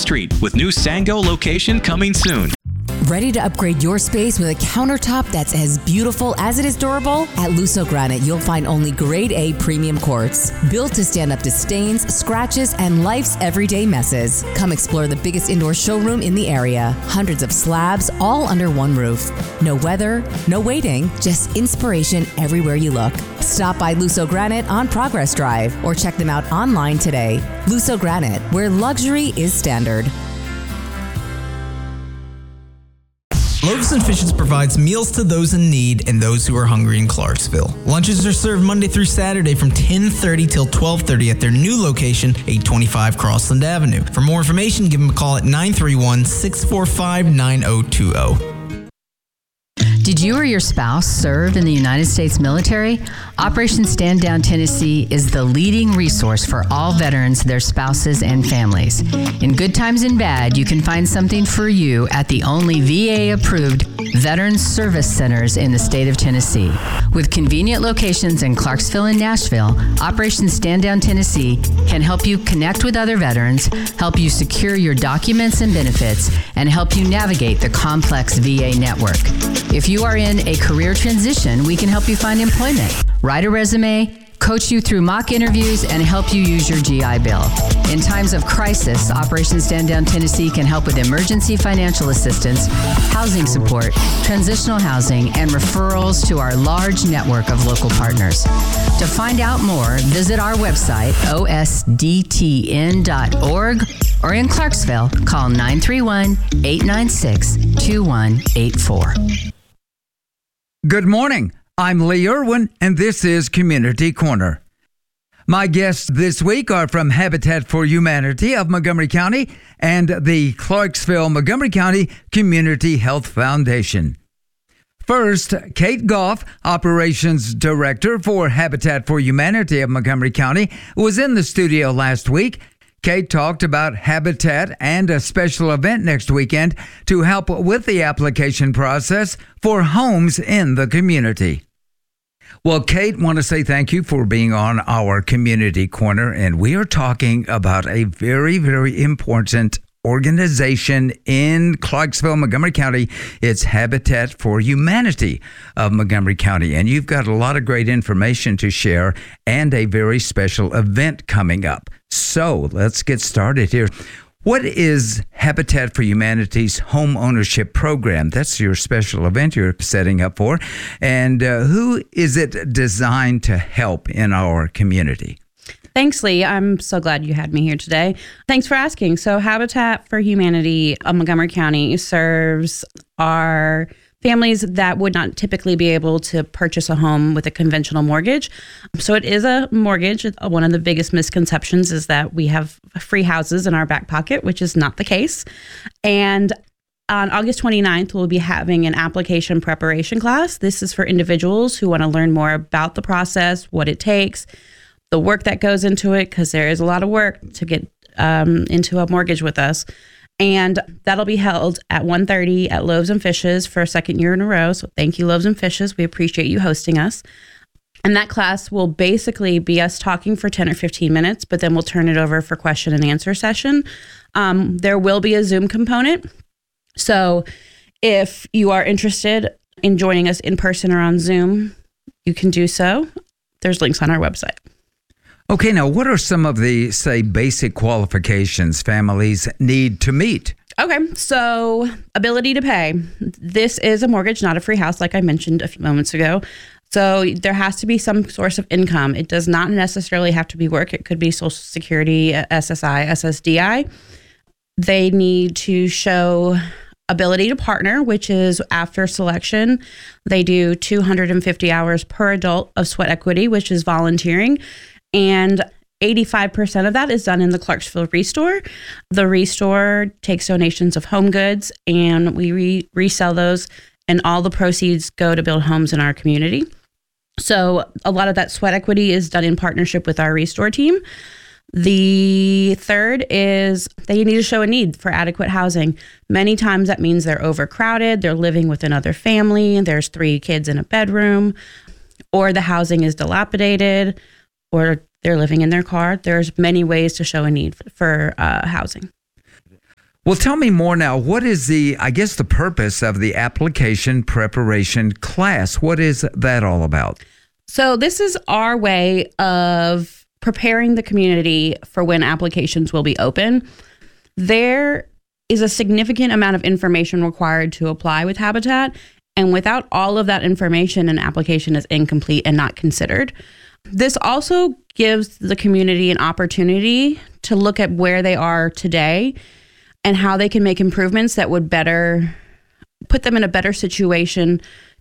Street, with new Sango location coming soon. Ready to upgrade your space with a countertop that's as beautiful as it is durable? At Lusso Granite, you'll find only grade A premium quartz, built to stand up to stains, scratches, and life's everyday messes. Come explore the biggest indoor showroom in the area. Hundreds of slabs, all under one roof. No weather, no waiting, just inspiration everywhere you look. Stop by Lusso Granite on Progress Drive or check them out online today. Lusso Granite, where luxury is standard. Loaves and Fishes provides meals to those in need and those who are hungry in Clarksville. Lunches are served Monday through Saturday from 10:30 till 12:30 at their new location, 825 Crossland Avenue. For more information, give them a call at 931-645-9020. Did you or your spouse serve in the United States military? Operation Stand Down Tennessee is the leading resource for all veterans, their spouses, and families. In good times and bad, you can find something for you at the only VA-approved Veterans Service Centers in the state of Tennessee. With convenient locations in Clarksville and Nashville, Operation Stand Down Tennessee can help you connect with other veterans, help you secure your documents and benefits, and help you navigate the complex VA network. If you are in a career transition, we can help you find employment, write a resume, coach you through mock interviews, and help you use your GI Bill. In times of crisis, Operation Stand Down Tennessee can help with emergency financial assistance, housing support, transitional housing, and referrals to our large network of local partners. To find out more, visit our website, osdtn.org, or in Clarksville, call 931-896-2184. Good morning. I'm Lee Irwin, and this is Community Corner. My guests this week are from Habitat for Humanity of Montgomery County and the Clarksville-Montgomery County Community Health Foundation. First, Kate Goff, Operations Director for Habitat for Humanity of Montgomery County, was in the studio last week. Kate talked about Habitat and a special event next weekend to help with the application process for homes in the community. Well, Kate, want to say thank you for being on our Community Corner, and we are talking about a very, very important organization in Clarksville, Montgomery County. It's Habitat for Humanity of Montgomery County, and you've got a lot of great information to share and a very special event coming up. So let's get started here. What is Habitat for Humanity's home ownership program? That's your special event you're setting up for. And who is it designed to help in our community? Thanks, Lee. I'm so glad you had me here today. Thanks for asking. So Habitat for Humanity of Montgomery County serves our families that would not typically be able to purchase a home with a conventional mortgage. So it is a mortgage. One of the biggest misconceptions is that we have free houses in our back pocket, which is not the case. And on August 29th, we'll be having an application preparation class. This is for individuals who want to learn more about the process, what it takes, the work that goes into it, because there is a lot of work to get into a mortgage with us. And that'll be held at 1:30 at Loaves and Fishes for a second year in a row. So thank you, Loaves and Fishes. We appreciate you hosting us. And that class will basically be us talking for 10 or 15 minutes, but then we'll turn it over for question and answer session. There will be a Zoom component. So if you are interested in joining us in person or on Zoom, you can do so. There's links on our website. Okay, now what are some of the, say, basic qualifications families need to meet? Okay, so ability to pay. This is a mortgage, not a free house, like I mentioned a few moments ago. So there has to be some source of income. It does not necessarily have to be work. It could be Social Security, SSI, SSDI. They need to show ability to partner, which is after selection. They do 250 hours per adult of sweat equity, which is volunteering. And 85% of that is done in the Clarksville Restore. The Restore takes donations of home goods, and we resell those, and all the proceeds go to build homes in our community. So a lot of that sweat equity is done in partnership with our Restore team. The third is they need to show a need for adequate housing. Many times that means they're overcrowded, they're living with another family, and there's 3 kids in a bedroom, or the housing is dilapidated, or they're living in their car. There's many ways to show a need for housing. Well, tell me more now. What is the purpose of the application preparation class? What is that all about? So this is our way of preparing the community for when applications will be open. There is a significant amount of information required to apply with Habitat, and without all of that information, an application is incomplete and not considered. This also gives the community an opportunity to look at where they are today and how they can make improvements that would better put them in a better situation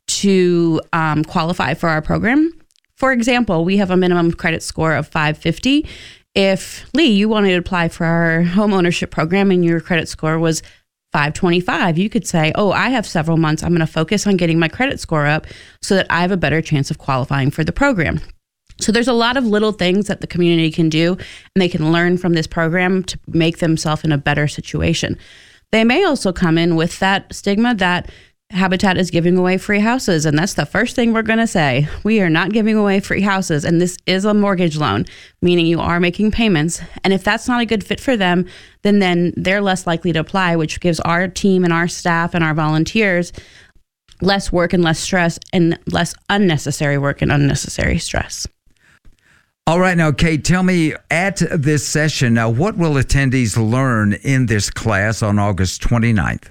to qualify for our program. For example, we have a minimum credit score of 550. If, Lee, you wanted to apply for our home ownership program and your credit score was 525, you could say, I have several months. I'm going to focus on getting my credit score up so that I have a better chance of qualifying for the program. So there's a lot of little things that the community can do, and they can learn from this program to make themselves in a better situation. They may also come in with that stigma that Habitat is giving away free houses, and that's the first thing we're going to say. We are not giving away free houses, and this is a mortgage loan, meaning you are making payments. And if that's not a good fit for them, then they're less likely to apply, which gives our team and our staff and our volunteers less work and less stress and less unnecessary work and unnecessary stress. All right, now, Kate, tell me, at this session, now, what will attendees learn in this class on August 29th?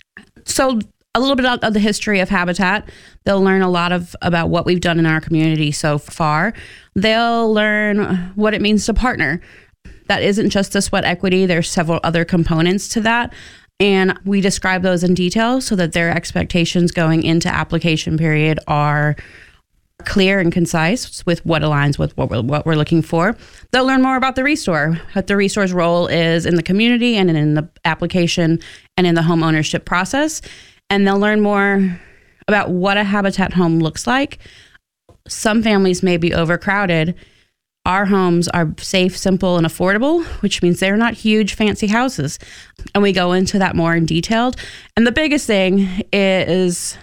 So a little bit of the history of Habitat. They'll learn a lot about what we've done in our community so far. They'll learn what it means to partner. That isn't just the sweat equity. There's several other components to that. And we describe those in detail so that their expectations going into application period are clear and concise with what aligns with what we're looking for. They'll learn more about the Restore, what the Restore's role is in the community and in the application and in the home ownership process. And they'll learn more about what a Habitat home looks like. Some families may be overcrowded. Our homes are safe, simple, and affordable, which means they're not huge, fancy houses. And we go into that more in detail. And the biggest thing is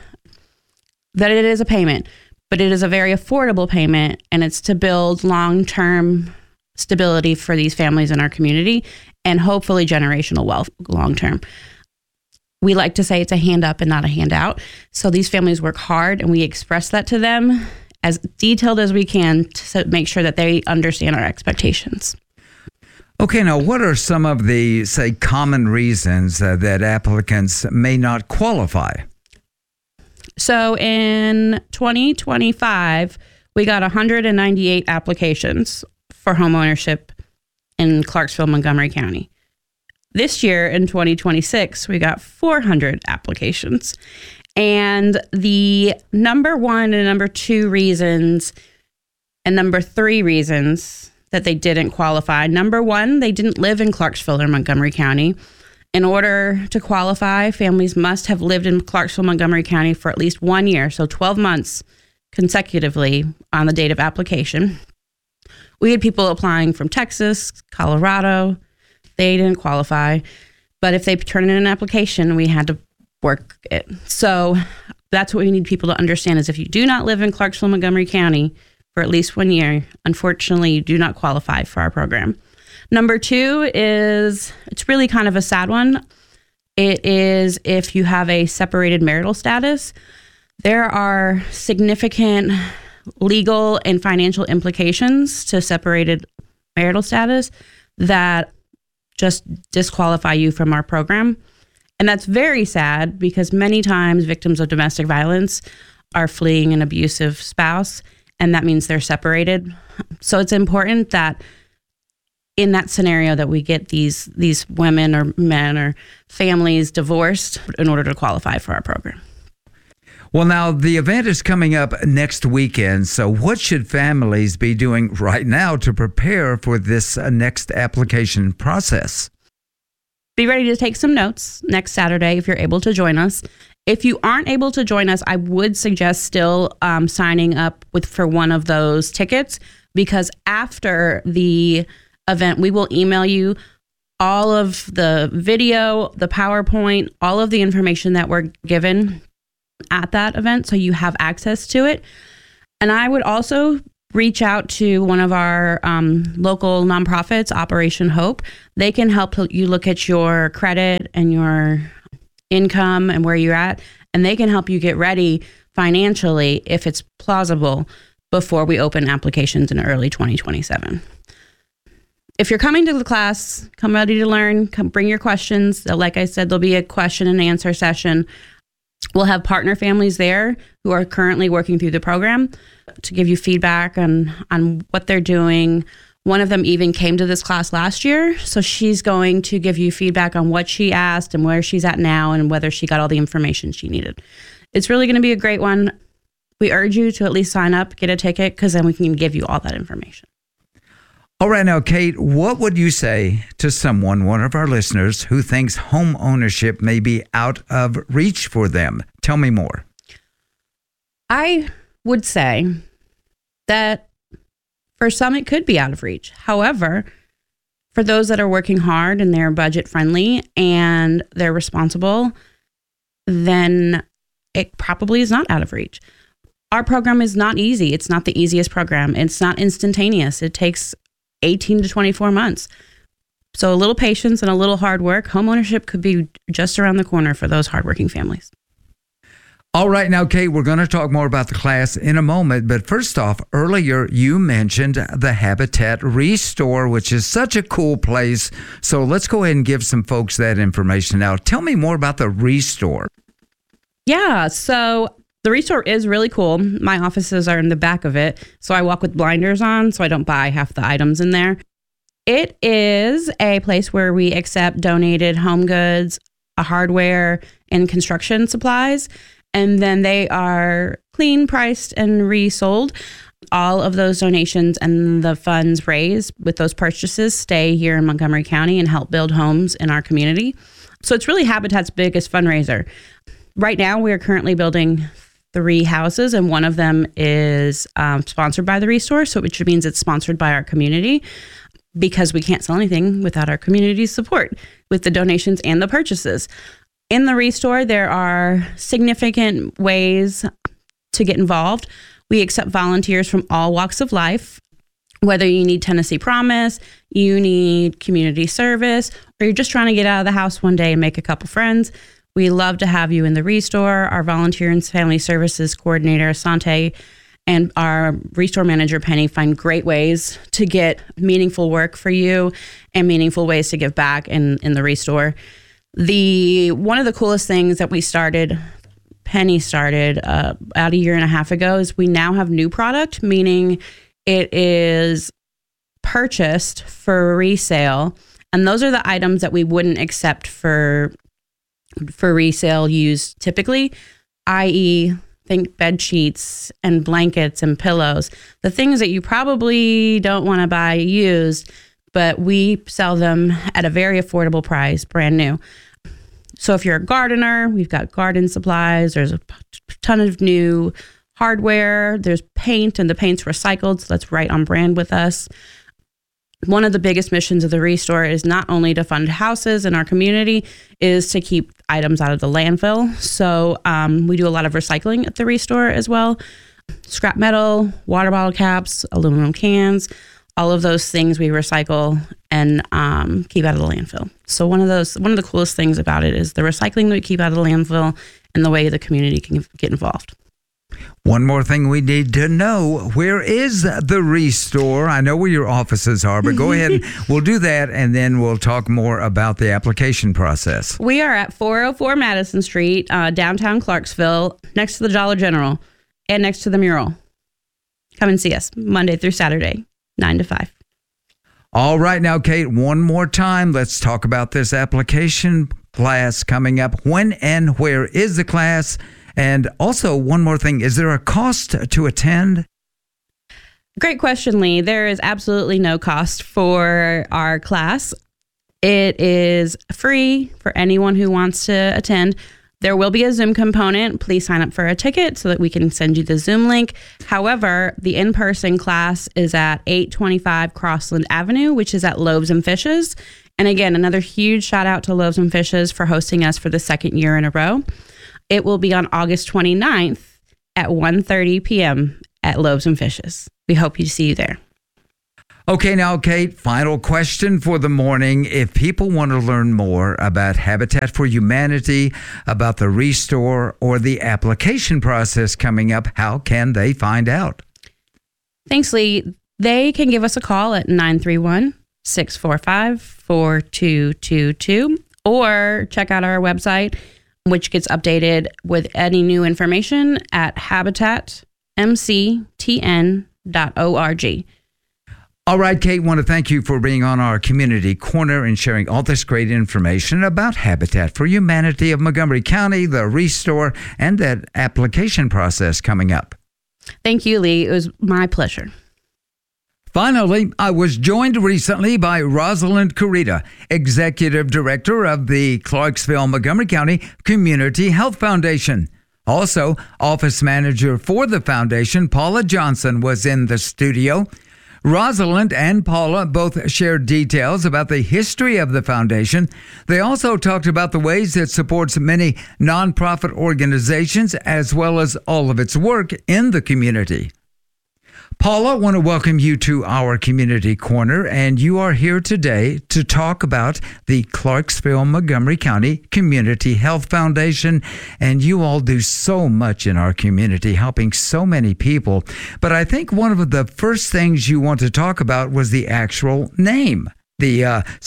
that it is a payment, but it is a very affordable payment, and it's to build long-term stability for these families in our community and hopefully generational wealth long-term. We like to say it's a hand up and not a handout. So these families work hard, and we express that to them as detailed as we can to make sure that they understand our expectations. Okay, now what are some of the, say, common reasons that applicants may not qualify? So in 2025, we got 198 applications for homeownership in Clarksville, Montgomery County. This year in 2026, we got 400 applications. And the number one and number two reasons and number three reasons that they didn't qualify. Number one, they didn't live in Clarksville or Montgomery County. In order to qualify, families must have lived in Clarksville, Montgomery County for at least 1 year, so 12 months consecutively on the date of application. We had people applying from Texas, Colorado. They didn't qualify. But if they turned in an application, we had to work it. So that's what we need people to understand is if you do not live in Clarksville, Montgomery County for at least 1 year, unfortunately, you do not qualify for our program. Number two is, it's really kind of a sad one. It is if you have a separated marital status. There are significant legal and financial implications to separated marital status that just disqualify you from our program. And that's very sad because many times victims of domestic violence are fleeing an abusive spouse, and that means they're separated. So it's important that in that scenario that we get these women or men or families divorced in order to qualify for our program. Well, now, the event is coming up next weekend, so what should families be doing right now to prepare for this next application process? Be ready to take some notes next Saturday if you're able to join us. If you aren't able to join us, I would suggest still signing up for one of those tickets, because after the event, we will email you all of the video, the PowerPoint, all of the information that we're given at that event so you have access to it. And I would also reach out to one of our local nonprofits, Operation Hope. They can help you look at your credit and your income and where you're at, and they can help you get ready financially if it's plausible before we open applications in early 2027. If you're coming to the class, come ready to learn, come bring your questions. Like I said, there'll be a question and answer session. We'll have partner families there who are currently working through the program to give you feedback on what they're doing. One of them even came to this class last year, so she's going to give you feedback on what she asked and where she's at now and whether she got all the information she needed. It's really going to be a great one. We urge you to at least sign up, get a ticket, because then we can give you all that information. All right, now, Kate, what would you say to someone, one of our listeners, who thinks home ownership may be out of reach for them? Tell me more. I would say that for some, it could be out of reach. However, for those that are working hard and they're budget friendly and they're responsible, then it probably is not out of reach. Our program is not easy. It's not the easiest program. It's not instantaneous. It takes 18 to 24 months. So a little patience and a little hard work, homeownership could be just around the corner for those hardworking families. All right, now, Kate, we're going to talk more about the class in a moment. But first off, earlier you mentioned the Habitat Restore, which is such a cool place. So let's go ahead and give some folks that information now. Tell me more about the Restore. Yeah, so the Restore is really cool. My offices are in the back of it, so I walk with blinders on so I don't buy half the items in there. It is a place where we accept donated home goods, hardware, and construction supplies, and then they are clean, priced, and resold. All of those donations and the funds raised with those purchases stay here in Montgomery County and help build homes in our community. So it's really Habitat's biggest fundraiser. Right now, we are currently building 3 houses, and one of them is sponsored by the Restore, so which means it's sponsored by our community, because we can't sell anything without our community's support with the donations and the purchases. In the Restore, there are significant ways to get involved. We accept volunteers from all walks of life, whether you need Tennessee Promise, you need community service, or you're just trying to get out of the house one day and make a couple friends. We love to have you in the Restore. Our volunteer and family services coordinator, Asante, and our Restore manager, Penny, find great ways to get meaningful work for you and meaningful ways to give back in the Restore. One of the coolest things that Penny started about a year and a half ago, is we now have new product, meaning it is purchased for resale. And those are the items that we wouldn't accept for resale use typically, i.e., think bed sheets and blankets and pillows, the things that you probably don't want to buy used, but we sell them at a very affordable price, brand new. So if you're a gardener, we've got garden supplies. There's a ton of new hardware. There's paint, and the paint's recycled, so that's right on brand with us. One of the biggest missions of the Restore is not only to fund houses in our community, is to keep items out of the landfill. So we do a lot of recycling at the Restore as well. Scrap metal, water bottle caps, aluminum cans, all of those things we recycle and keep out of the landfill. So one of the coolest things about it is the recycling that we keep out of the landfill and the way the community can get involved. One more thing we need to know, where is the Restore? I know where your offices are, but go ahead. We'll do that, and then we'll talk more about the application process. We are at 404 Madison Street, downtown Clarksville, next to the Dollar General and next to the mural. Come and see us Monday through Saturday, 9 to 5. All right, now, Kate, one more time. Let's talk about this application class coming up. When and where is the class? And also, one more thing, is there a cost to attend? Great question, Lee. There is absolutely no cost for our class. It is free for anyone who wants to attend. There will be a Zoom component. Please sign up for a ticket so that we can send you the Zoom link. However, the in-person class is at 825 Crossland Avenue, which is at Loaves and Fishes. And again, another huge shout out to Loaves and Fishes for hosting us for the second year in a row. It will be on August 29th at 1:30 p.m. at Loaves and Fishes. We hope to see you there. Okay, now, Kate, final question for the morning. If people want to learn more about Habitat for Humanity, about the Restore, or the application process coming up, how can they find out? Thanks, Lee. They can give us a call at 931-645-4222 or check out our website, which gets updated with any new information at habitatmctn.org. All right, Kate, want to thank you for being on our Community Corner and sharing all this great information about Habitat for Humanity of Montgomery County, the Restore, and that application process coming up. Thank you, Lee. It was my pleasure. Finally, I was joined recently by Rosalind Carita, Executive Director of the Clarksville-Montgomery County Community Health Foundation. Also, Office Manager for the foundation, Paula Johnson, was in the studio. Rosalind and Paula both shared details about the history of the foundation. They also talked about the ways it supports many nonprofit organizations as well as all of its work in the community. Paula, I want to welcome you to our Community Corner, and you are here today to talk about the Clarksville-Montgomery County Community Health Foundation, and you all do so much in our community, helping so many people. But I think one of the first things you want to talk about was the actual name, the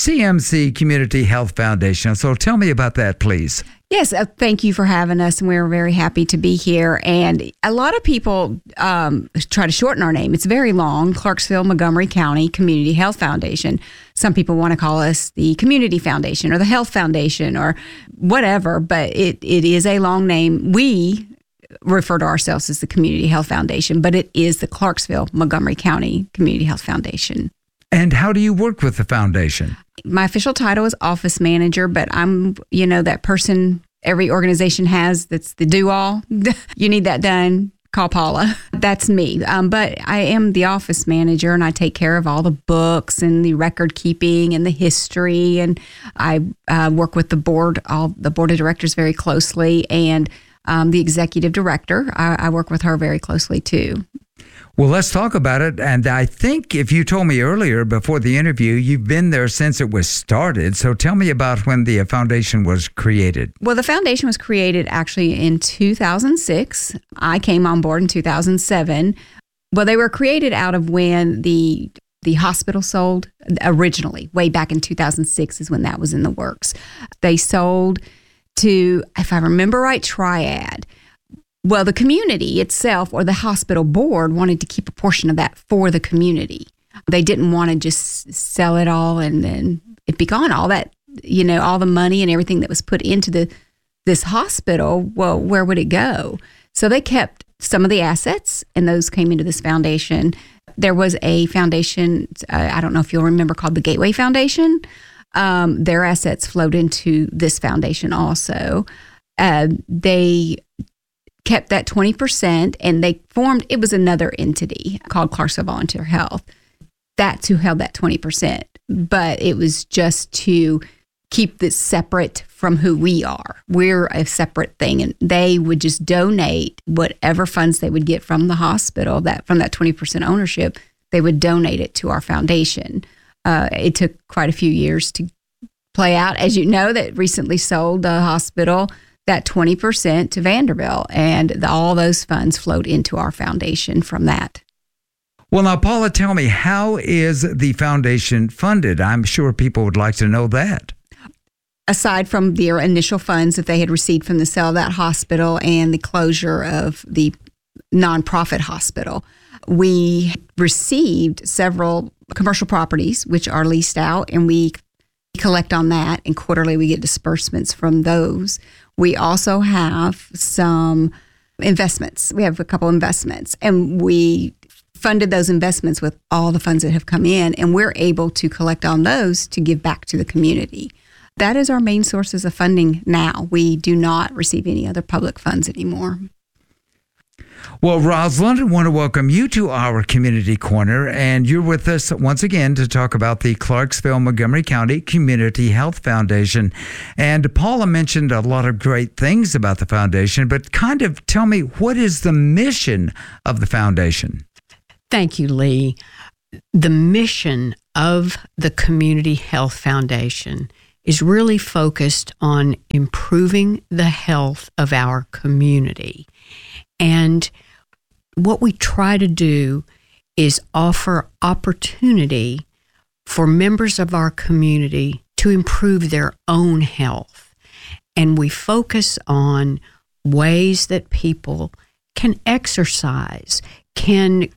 CMC Community Health Foundation. So tell me about that, please. Yes, thank you for having us, and we're very happy to be here. And a lot of people try to shorten our name. It's very long, Clarksville-Montgomery County Community Health Foundation. Some people want to call us the Community Foundation or the Health Foundation or whatever, but it is a long name. We refer to ourselves as the Community Health Foundation, but it is the Clarksville-Montgomery County Community Health Foundation. And how do you work with the foundation? My official title is office manager, but I'm, that person every organization has that's the do-all. You need that done, call Paula. That's me. But I am the office manager, and I take care of all the books and the record keeping and the history. And I work with the board of directors very closely, and the executive director, I work with her very closely too. Well, let's talk about it. And I think if you told me earlier before the interview, you've been there since it was started. So tell me about when the foundation was created. Well, the foundation was created actually in 2006. I came on board in 2007. Well, they were created out of when the hospital sold originally, way back in 2006 is when that was in the works. They sold to, if I remember right, Triad. Well, the community itself or the hospital board wanted to keep a portion of that for the community. They didn't want to just sell it all and then it be gone. All that, all the money and everything that was put into this hospital, well, where would it go? So they kept some of the assets and those came into this foundation. There was a foundation, I don't know if you'll remember, called the Gateway Foundation. Their assets flowed into this foundation also. They kept that 20%, and they formed, it was another entity called Clarksville Volunteer Health. That's who held that 20%. But it was just to keep this separate from who we are. We're a separate thing, and they would just donate whatever funds they would get from the hospital, from that 20% ownership, they would donate it to our foundation. It took quite a few years to play out. As you know, that recently sold the hospital that 20% to Vanderbilt, and all those funds flowed into our foundation from that. Well, now, Paula, tell me, how is the foundation funded? I'm sure people would like to know that. Aside from their initial funds that they had received from the sale of that hospital and the closure of the nonprofit hospital, we received several commercial properties which are leased out, and we collect on that, and quarterly we get disbursements from those. We also have some investments. We have a couple investments, and we funded those investments with all the funds that have come in, and we're able to collect on those to give back to the community. That is our main sources of funding now. We do not receive any other public funds anymore. Well, Rosalind, I want to welcome you to our Community Corner, and you're with us once again to talk about the Clarksville-Montgomery County Community Health Foundation. And Paula mentioned a lot of great things about the foundation, but kind of tell me, what is the mission of the foundation? Thank you, Lee. The mission of the Community Health Foundation is really focused on improving the health of our community. And what we try to do is offer opportunity for members of our community to improve their own health. And we focus on ways that people can exercise, can